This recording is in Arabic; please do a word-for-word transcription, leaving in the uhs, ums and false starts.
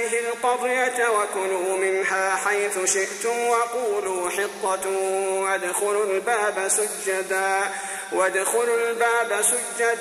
هذه القرية وكلوا منها حيث شئتم وقولوا حطة وادخلوا الباب سجدا وادخلوا الباب سجدا